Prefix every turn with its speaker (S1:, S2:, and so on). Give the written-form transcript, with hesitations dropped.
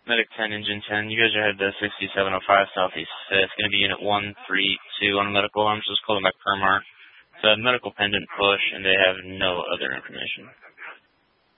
S1: Medic 10, Engine 10, you guys are headed to 6705 Southeast 5th. It's going to be Unit 132 on the medical arm, so just call them back per mark. It's a medical pendant push, and they have no other information.